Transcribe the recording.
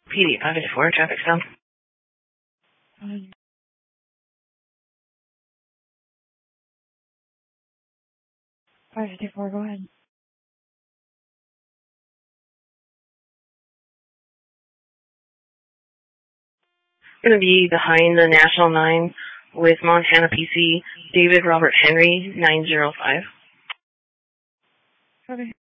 PD 554, traffic stop. 554, go ahead. Going to be behind the National 9 with Montana PC, David Robert Henry, 905. Okay.